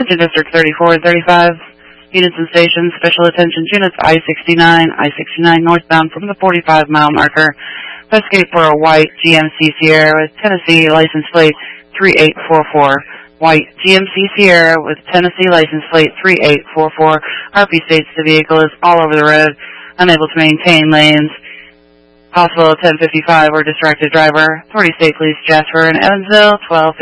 Attention District 34 and 35. Units and stations, special attention units I-69 northbound from the 45-mile marker. Investigate for a white GMC Sierra with Tennessee license plate 3844. White GMC Sierra with Tennessee license plate 3844. RP states the vehicle is all over the road, unable to maintain lanes. Possible 1055 or distracted driver. Authority State Police Jasper and Evansville 1250.